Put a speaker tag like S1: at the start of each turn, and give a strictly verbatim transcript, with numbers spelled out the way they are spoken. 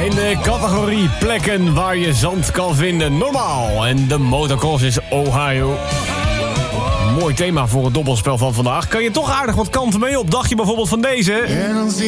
S1: In de categorie plekken waar je zand kan vinden. Normaal. En de motocross is Ohio. Mooi thema voor het dobbelspel van vandaag. Kan je toch aardig wat kanten mee op? Dacht je bijvoorbeeld van deze?